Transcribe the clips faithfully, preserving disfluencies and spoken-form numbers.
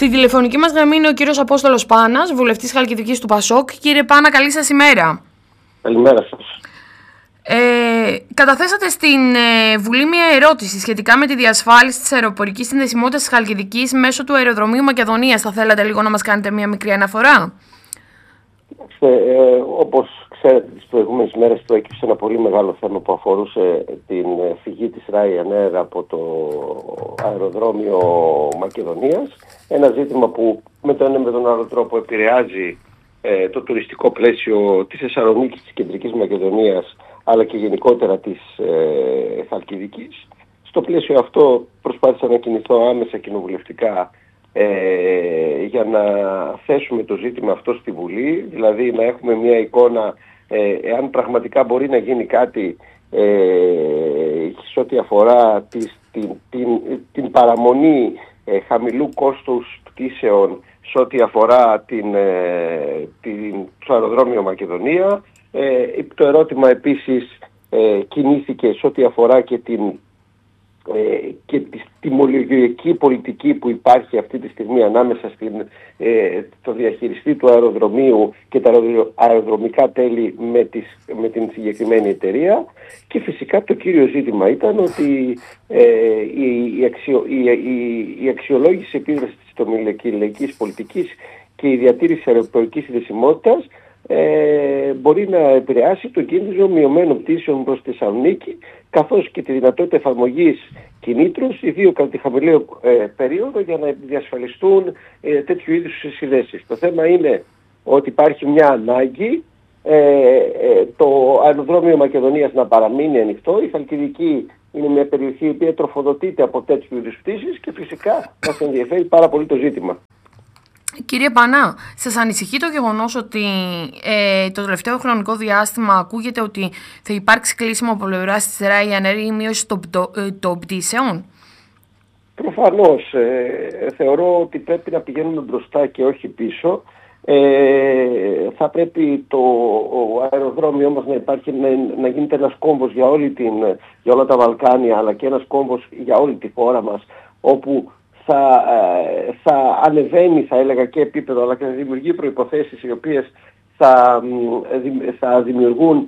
Στη τηλεφωνική μας γραμμή είναι ο κύριος Απόστολος Πάνας, βουλευτής Χαλκιδικής του Πασόκ. Κύριε Πάνα, καλή σας ημέρα. Καλημέρα σας. Ε, καταθέσατε στην ε, Βουλή μια ερώτηση σχετικά με τη διασφάλιση της αεροπορικής συνδεσιμότητας της Χαλκιδικής μέσω του αεροδρομίου Μακεδονίας. Θα θέλατε λίγο να μας κάνετε μια μικρή αναφορά? Ε, ε, όπως ξέρετε, τις προηγούμενες μέρες προέκυψε ένα πολύ μεγάλο θέμα που αφορούσε την φυγή της Ryanair από το αεροδρόμιο Μακεδονίας. Ένα ζήτημα που με τον ένα με τον άλλο τρόπο επηρεάζει ε, το τουριστικό πλαίσιο της Θεσσαλονίκης, της Κεντρικής Μακεδονίας, αλλά και γενικότερα της ε, Χαλκιδικής. Στο πλαίσιο αυτό προσπάθησα να κινηθώ άμεσα κοινοβουλευτικά ε, για να θέσουμε το ζήτημα αυτό στη Βουλή, δηλαδή να έχουμε μια εικόνα ε, εάν πραγματικά μπορεί να γίνει κάτι ε, σε ό,τι αφορά τις, την, την, την παραμονή ε, χαμηλού κόστους πτήσεων σε ό,τι αφορά την, ε, την, το αεροδρόμιο Μακεδονία. Ε, το ερώτημα επίσης ε, κινήθηκε σε ό,τι αφορά και την ε, και τη τιμολογιακή πολιτική που υπάρχει αυτή τη στιγμή ανάμεσα στην, ε, το διαχειριστή του αεροδρομίου και τα αεροδρομικά τέλη με, τις, με την συγκεκριμένη εταιρεία. Και φυσικά το κύριο ζήτημα ήταν ότι ε, η, η, αξιο, η, η, η αξιολόγηση επίδρασης της τομεακής πολιτικής και η διατήρηση αεροπορικής συνδεσιμότητας Ε, μπορεί να επηρεάσει το κίνδυνο μειωμένων πτήσεων προς τη Θεσσαλονίκη, καθώς και τη δυνατότητα εφαρμογής κινήτρων, ιδίως κατά τη χαμηλή ε, περίοδο, για να διασφαλιστούν ε, τέτοιου είδους συνδέσεις. Το θέμα είναι ότι υπάρχει μια ανάγκη ε, ε, το αεροδρόμιο Μακεδονίας να παραμείνει ανοιχτό. Η Χαλκιδική είναι μια περιοχή η οποία τροφοδοτείται από τέτοιου είδους πτήσεις και φυσικά μας ενδιαφέρει πάρα πολύ το ζήτημα. Κύριε Πανά, σας ανησυχεί το γεγονός ότι ε, το τελευταίο χρονικό διάστημα ακούγεται ότι θα υπάρξει κλείσιμο από πλευράς της Ryanair ή μείωση των, των πτήσεων? Προφανώς. Ε, θεωρώ ότι πρέπει να πηγαίνουμε μπροστά και όχι πίσω. Ε, θα πρέπει το αεροδρόμιο μας να υπάρχει, να, να γίνεται ένας κόμβος για, όλη την, για όλα τα Βαλκάνια, αλλά και ένας κόμβος για όλη τη χώρα μας, όπου Θα, θα ανεβαίνει, θα έλεγα, και επίπεδο, αλλά και θα δημιουργεί προϋποθέσεις οι οποίες θα, θα δημιουργούν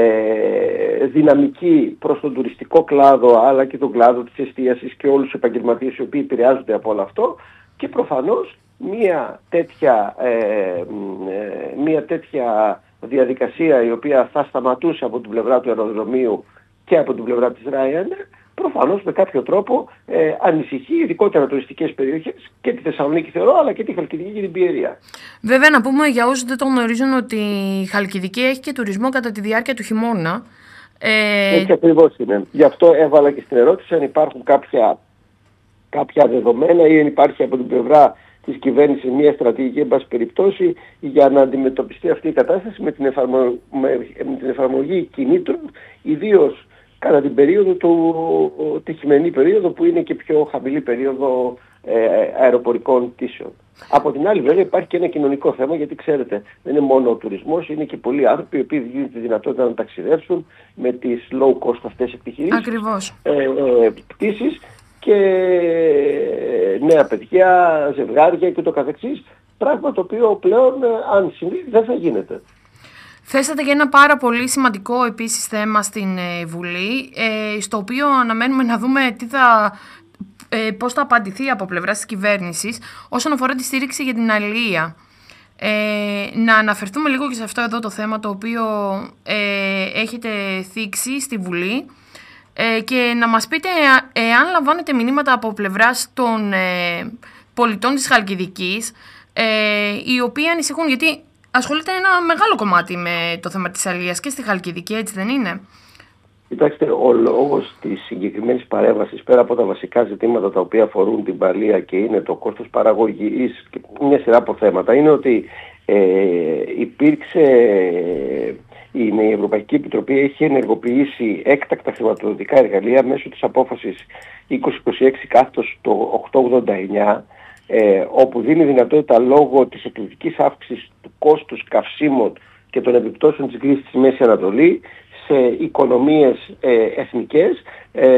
ε, δυναμική προς τον τουριστικό κλάδο, αλλά και τον κλάδο της εστίασης και όλους τους επαγγελματίες οι οποίοι επηρεάζονται από όλο αυτό. Και προφανώς μια τέτοια, ε, μια τέτοια διαδικασία η οποία θα σταματούσε από την πλευρά του αεροδρομίου και από την πλευρά της Ryanair, προφανώς με κάποιο τρόπο ε, ανησυχεί ειδικότερα τουριστικές περιοχές και τη Θεσσαλονίκη θεωρώ, αλλά και τη Χαλκιδική και την Πιερία. Βέβαια, να πούμε για όσους δεν το γνωρίζουν ότι η Χαλκιδική έχει και τουρισμό κατά τη διάρκεια του χειμώνα. Ε... Έτσι ακριβώς είναι. Γι' αυτό έβαλα και στην ερώτηση αν υπάρχουν κάποια, κάποια δεδομένα ή αν υπάρχει από την πλευρά της κυβέρνησης μια στρατηγική, εν πάση περιπτώσει, για να αντιμετωπιστεί αυτή η κατάσταση με την, εφαρμο... με την εφαρμογή κινήτρων, ιδίως κατά την περίοδο του, τη χειμερινή περίοδο που είναι και πιο χαμηλή περίοδο ε, αεροπορικών πτήσεων. Από την άλλη βέβαια υπάρχει και ένα κοινωνικό θέμα, γιατί ξέρετε δεν είναι μόνο ο τουρισμός, είναι και πολλοί άνθρωποι οι οποίοι δίνουν τη δυνατότητα να ταξιδέψουν με τις low cost αυτές επιχειρήσεις. Ακριβώς. Ε, ε, πτήσεις και νέα παιδιά, ζευγάρια και το καθεξής, πράγμα το οποίο πλέον αν συμβεί δεν θα γίνεται. Θέσατε για ένα πάρα πολύ σημαντικό επίσης θέμα στην ε, Βουλή, ε, στο οποίο αναμένουμε να δούμε τι θα, ε, πώς θα απαντηθεί από πλευράς της κυβέρνησης όσον αφορά τη στήριξη για την αλληλεία. Ε, να αναφερθούμε λίγο και σε αυτό εδώ το θέμα το οποίο ε, έχετε θίξει στη Βουλή ε, και να μας πείτε εάν ε, λαμβάνετε μηνύματα από πλευράς των ε, πολιτών της Χαλκιδικής ε, οι οποίοι ανησυχούν, γιατί ασχολείται ένα μεγάλο κομμάτι με το θέμα της αλίας και στη Χαλκιδική, έτσι δεν είναι? Κοιτάξτε, ο λόγος της συγκεκριμένης παρέμβασης, πέρα από τα βασικά ζητήματα τα οποία αφορούν την αλία και είναι το κόστος παραγωγής και μια σειρά από θέματα, είναι ότι ε, υπήρξε, η, η Ευρωπαϊκή Επιτροπή έχει ενεργοποιήσει έκτακτα χρηματοδοτικά εργαλεία μέσω της απόφασης είκοσι είκοσι έξι κάθετος το οκτακόσια ογδόντα εννιά, Ε, όπου δίνει δυνατότητα λόγω της εκλογικής αύξησης του κόστους καυσίμων και των επιπτώσεων της κρίσης στη Μέση Ανατολή σε οικονομίες ε, εθνικές ε,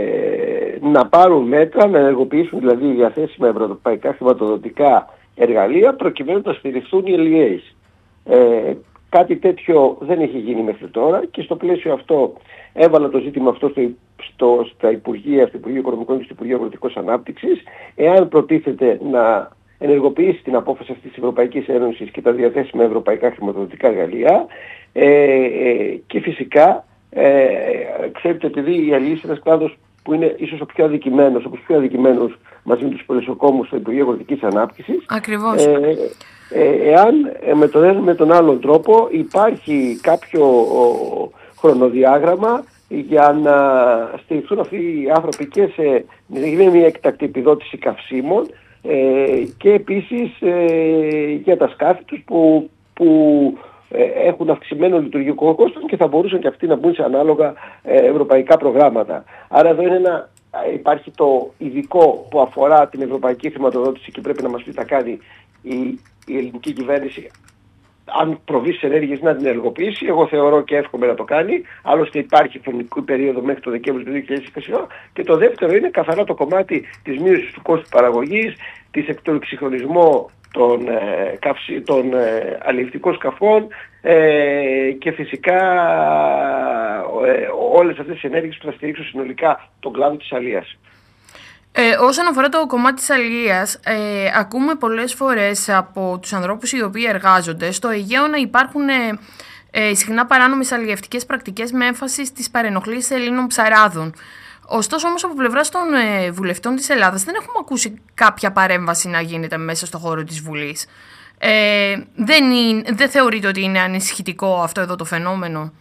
να πάρουν μέτρα, να ενεργοποιήσουν δηλαδή διαθέσιμα ευρωπαϊκά χρηματοδοτικά εργαλεία προκειμένου να στηριχθούν οι ελ ι έις. Ε, κάτι τέτοιο δεν έχει γίνει μέχρι τώρα και στο πλαίσιο αυτό έβαλα το ζήτημα αυτό στο, στο, στα Υπουργεία, στο Υπουργείο Οικονομικών και στο Υπουργείο Αγροτικής Ανάπτυξης, εάν προτίθεται να ενεργοποιήσει την απόφαση αυτής της Ευρωπαϊκής Ένωσης και τα διαθέσιμα ευρωπαϊκά χρηματοδοτικά εργαλεία ε, ε, και φυσικά ε, ξέρετε, επειδή η αλήθεια είναι ένας κλάδος που είναι ίσως ο πιο αδικημένος, όπως πιο αδικημένος μαζί με τους πολυσοκόμους στο Υπουργείο Αγροτικής Ανάπτυξης. Ακριβώς. Ε, ε, εάν ε, με τον ένα με τον άλλον τρόπο υπάρχει κάποιο ο, χρονοδιάγραμμα για να στηριχθούν αυτοί οι άνθρωποι και σε μια εκτακτή επιδότηση καυσίμων ε, και επίσης ε, για τα σκάφη τους που, που ε, έχουν αυξημένο λειτουργικό κόστος και θα μπορούσαν και αυτοί να μπουν σε ανάλογα ε, ευρωπαϊκά προγράμματα. Άρα εδώ είναι ένα, υπάρχει το ειδικό που αφορά την ευρωπαϊκή χρηματοδότηση και πρέπει να μας πει τα κάνει η, η ελληνική κυβέρνηση. Αν προβεί σε ενέργειες να την ενεργοποιήσει, εγώ θεωρώ και εύχομαι να το κάνει. Άλλωστε υπάρχει χρονική περίοδο μέχρι το Δεκέμβριο του δύο χιλιάδες είκοσι. Και το δεύτερο είναι καθαρά το κομμάτι της μείωσης του κόστου παραγωγής, της εξυγχρονισμού των, ε, καυσι, των ε, αλλιευτικών σκαφών ε, και φυσικά ε, όλες αυτές τις ενέργειες που θα στηρίξουν συνολικά τον κλάδο της αλίας. Ε, όσον αφορά το κομμάτι της αλληλείας, ε, ακούμε πολλές φορές από τους ανθρώπους οι οποίοι εργάζονται στο Αιγαίο να υπάρχουν ε, ε, συχνά παράνομες αλλιευτικές πρακτικές με έμφαση στις παρενοχλήσεις Ελλήνων ψαράδων. Ωστόσο όμως από πλευράς των ε, βουλευτών της Ελλάδας δεν έχουμε ακούσει κάποια παρέμβαση να γίνεται μέσα στο χώρο της Βουλής. Ε, δεν, είναι, δεν θεωρείτε ότι είναι ανησυχητικό αυτό εδώ το φαινόμενο?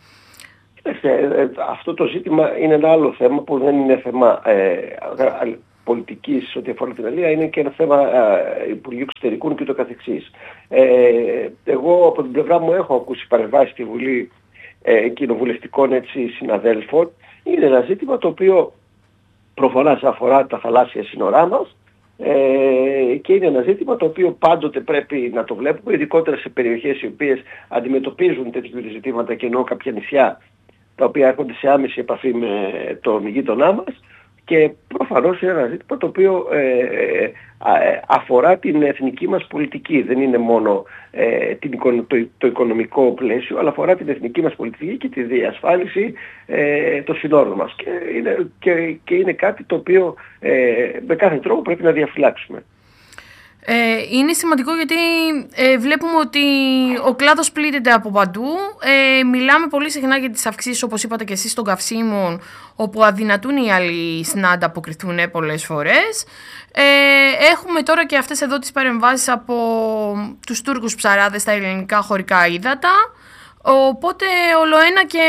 Ε, αυτό το ζήτημα είναι ένα άλλο θέμα που δεν είναι θέμα ε, πολιτικής ό,τι αφορά την αλία, είναι και ένα θέμα ε, Υπουργείου Εξωτερικών και το καθεξής. Ε, εγώ από την πλευρά μου έχω ακούσει παρεμβάσεις στη Βουλή ε, κοινοβουλευτικών έτσι, συναδέλφων. Είναι ένα ζήτημα το οποίο προφανώς αφορά τα θαλάσσια σύνορά μας ε, και είναι ένα ζήτημα το οποίο πάντοτε πρέπει να το βλέπουμε, ειδικότερα σε περιοχές οι οποίες αντιμετωπίζουν τέτοιου ζητήματα και εννοώ κάποια νησιά τα οποία έρχονται σε άμεση επαφή με τον γείτονά μας. Και προφανώς είναι ένα ζήτημα το οποίο ε, αφορά την εθνική μας πολιτική. Δεν είναι μόνο ε, την, το, το οικονομικό πλαίσιο, αλλά αφορά την εθνική μας πολιτική και τη διασφάλιση ε, των συνόρων μας. Και είναι, και, και είναι κάτι το οποίο ε, με κάθε τρόπο πρέπει να διαφυλάξουμε. Ε, είναι σημαντικό γιατί ε, βλέπουμε ότι ο κλάδος πλήττεται από παντού. Ε, μιλάμε πολύ συχνά για τις αυξήσεις, όπως είπατε και εσείς, των καυσίμων, όπου αδυνατούν οι άλλοι να ανταποκριθούν πολλές φορές. Ε, έχουμε τώρα και αυτές εδώ τις παρεμβάσεις από τους Τούρκους ψαράδες στα ελληνικά χωρικά ύδατα. Οπότε ολοένα και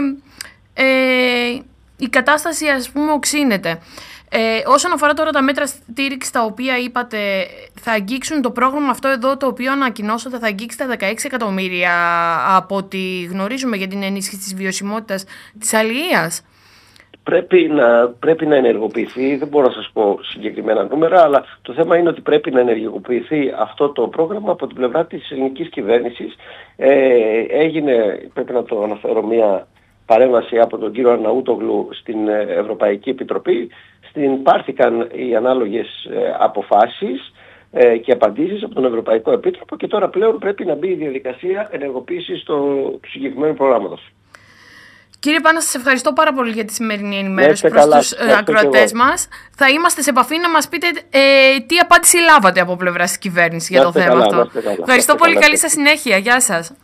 ε, η κατάσταση, ας πούμε, οξύνεται. Ε, όσον αφορά τώρα τα μέτρα στήριξης τα οποία είπατε, θα αγγίξουν το πρόγραμμα αυτό εδώ το οποίο ανακοινώσατε, θα αγγίξει τα δεκαέξι εκατομμύρια από ό,τι γνωρίζουμε για την ενίσχυση της βιωσιμότητας της αλληλείας. Πρέπει να, πρέπει να ενεργοποιηθεί, δεν μπορώ να σας πω συγκεκριμένα νούμερα, αλλά το θέμα είναι ότι πρέπει να ενεργοποιηθεί αυτό το πρόγραμμα από την πλευρά της ελληνικής κυβέρνησης. Ε, έγινε, πρέπει να το αναφέρω, μια παρέμβαση από τον κύριο Αρναούτογλου στην Ευρωπαϊκή Επιτροπή. Στην πάρθηκαν οι ανάλογες αποφάσεις και απαντήσεις από τον Ευρωπαϊκό Επίτροπο και τώρα πλέον πρέπει να μπει η διαδικασία ενεργοποίησης του συγκεκριμένου προγράμματος. Κύριε Πάνα, σας ευχαριστώ πάρα πολύ για τη σημερινή ενημέρωση προς τους ακροατές μας. Θα είμαστε σε επαφή να μας πείτε ε, τι απάντηση λάβατε από πλευράς της κυβέρνησης για το θέμα αυτό. Ευχαριστώ πολύ, καλή σας συνέχεια. Γεια σας.